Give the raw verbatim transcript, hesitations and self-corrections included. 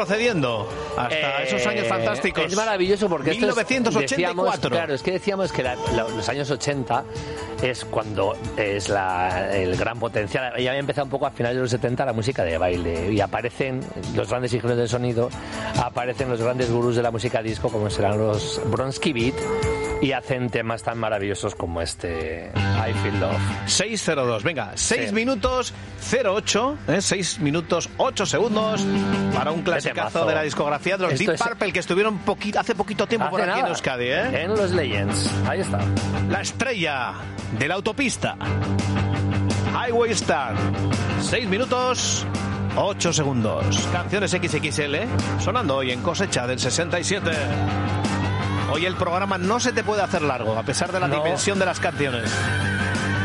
retrocediendo hasta eh, esos años fantásticos. Es maravilloso porque mil novecientos ochenta y cuatro. Decíamos, claro, es que decíamos que la, la, los años ochenta es cuando es la, el gran potencial. Ya había empezado un poco a finales de los setenta la música de baile y aparecen los grandes ingenieros del sonido, aparecen los grandes gurús de la música disco como serán los Bronski Beat y hacen temas tan maravillosos como este I Feel Love. seis cero dos, venga, seis sí. minutos cero ocho, ¿eh? seis minutos ocho segundos para un clasicazo de la discografía de los Esto Deep es... Purple que estuvieron poqui- hace poquito tiempo hace por aquí nada. en Euskadi, ¿eh? En los Legends, ahí está. La estrella de la autopista, Highway Star, seis minutos ocho segundos. Canciones equis equis ele sonando hoy en Cosecha del sesenta y siete. Hoy el programa no se te puede hacer largo, a pesar de la no. dimensión de las canciones.